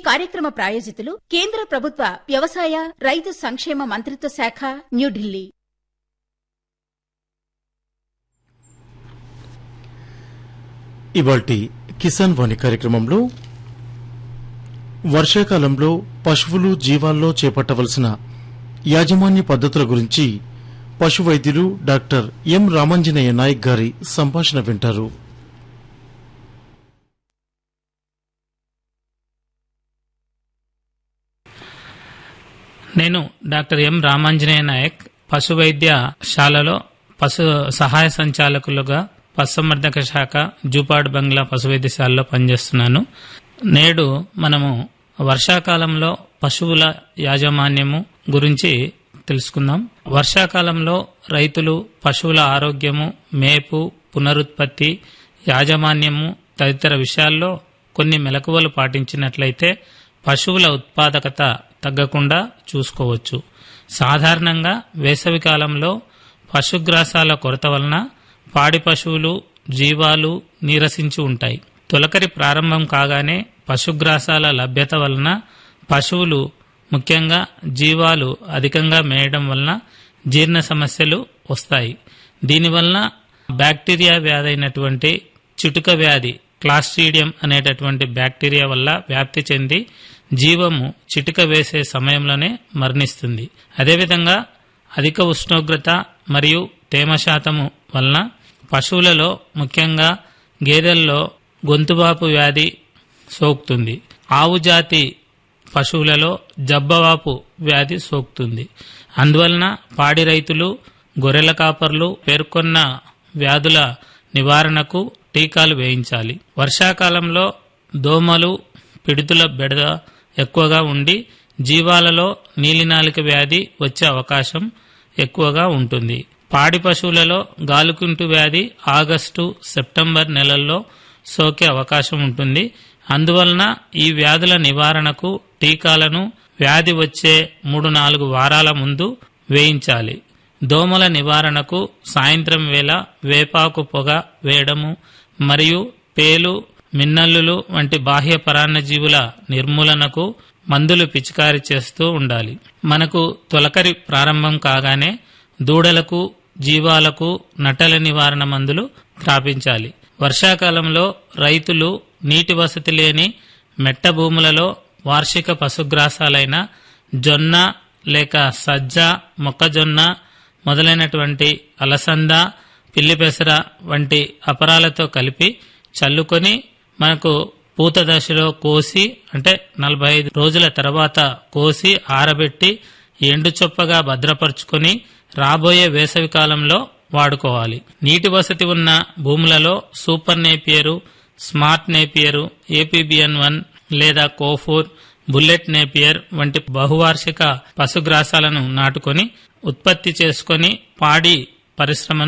కార్యక్రమ ప్రాయోజితులు కేంద్ర ప్రభుత్వ వ్యవసాయ రైతు సంక్షేమ మంత్రిత్వ శాఖ, న్యూఢిల్లీ. ఇవాల్టి కిసాన్ వాణి కార్యక్రమంలో వర్షాకాలంలో పశువులు జీవాల్లో చేపట్టవలసిన యాజమాన్య పద్ధతుల గురించి పశు వైద్యులు డాక్టర్ ఎం రామాంజనేయ నాయక్ గారి సంభాషణ వింటారు. నేను డాక్టర్ ఎం రామాంజనేయ నాయక్ పశు వైద్యశాలలో పశు సహాయ సంచాలకులుగా పశుసంవర్ధక శాఖ జూపాడ్ బంగ్లా పశు వైద్యశాలలో పనిచేస్తున్నాను. నేడు మనము వర్షాకాలంలో పశువుల యాజమాన్యము గురించి తెలుసుకుందాం. వర్షాకాలంలో రైతులు పశువుల ఆరోగ్యము, మేపు, పునరుత్పత్తి, యాజమాన్యము తదితర విషయాల్లో కొన్ని మెలకువలు పాటించినట్లయితే పశువుల ఉత్పాదకత తగ్గకుండా చూసుకోవచ్చు. సాధారణంగా వేసవికాలంలో పశుగ్రాసాల కొరత వలన పాడి పశువులు, జీవాలు నీరసించి ఉంటాయి. తొలకరి ప్రారంభం కాగానే పశుగ్రాసాల లభ్యత వలన పశువులు, ముఖ్యంగా జీవాలు అధికంగా మేయడం వలన జీర్ణ సమస్యలు వస్తాయి. దీనివలన బ్యాక్టీరియా వ్యాధి అయినటువంటి చిటుక వ్యాధి, క్లాస్ట్రీడియం అనేటటువంటి బ్యాక్టీరియా వల్ల వ్యాప్తి చెంది జీవము చిటుక వేసే సమయంలోనే మరణిస్తుంది. అదేవిధంగా అధిక ఉష్ణోగ్రత మరియు తేమ శాతము వలన పశువులలో, ముఖ్యంగా గేదెల్లో గొంతువాపు వ్యాధి సోకుతుంది. ఆవు జాతి పశువులలో జబ్బవాపు వ్యాధి సోకుతుంది. అందువలన పాడి రైతులు, గొర్రెల కాపర్లు పేర్కొన్న వ్యాధుల నివారణకు టీకాలు వేయించాలి. వర్షాకాలంలో దోమలు, పిడుతుల బెడద ఎక్కువగా ఉండి జీవాలలో నీలినాలిక వ్యాధి వచ్చే అవకాశం ఎక్కువగా ఉంటుంది. పాడి పశువులలో గాలుకుంటు వ్యాధి ఆగస్టు, సెప్టెంబర్ నెలల్లో సోకే అవకాశం ఉంటుంది. అందువలన ఈ వ్యాధుల నివారణకు టీకాలను వ్యాధి వచ్చే 3-4 వారాల ముందు వేయించాలి. దోమల నివారణకు సాయంత్రం వేళ వేపాకు పొగ వేయడము మరియు పేలు, మిన్నల్లులు వంటి బాహ్య పరాన్నజీవుల నిర్మూలనకు మందులు పిచికారీ చేస్తూ ఉండాలి. మనకు తొలకరి ప్రారంభం కాగానే దూడలకు, జీవాలకు నట్టల నివారణ మందులు త్రాపించాలి. వర్షాకాలంలో రైతులు నీటి వసతి లేని మెట్ట భూములలో వార్షిక పశుగ్రాసాలైన జొన్న లేక సజ్జ, మొక్కజొన్న మొదలైనటువంటి అలసంద, పిల్లిపెసర వంటి అపరాలతో కలిపి చల్లుకొని మనకు పూత దశలో కోసి, అంటే 45 రోజుల తర్వాత కోసి ఆరబెట్టి ఎండు చొప్పగా భద్రపరుచుకొని రాబోయే వేసవి కాలంలో వాడుకోవాలి. నీటి వసతి ఉన్న భూములలో super Napier, smart Napier, APBN1 లేదా కోఫూర్, బుల్లెట్ నేపియర్ వంటి బహువార్షిక పశుగ్రాసాలను నాటుకొని ఉత్పత్తి చేసుకొని పాడి పరిశ్రమను